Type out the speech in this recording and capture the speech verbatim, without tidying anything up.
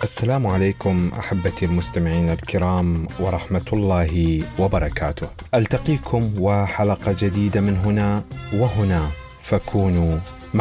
السلام عليكم أحبتي المستمعين الكرام ورحمة الله وبركاته. ألتقيكم وحلقة جديدة من هنا وهنا، فكونوا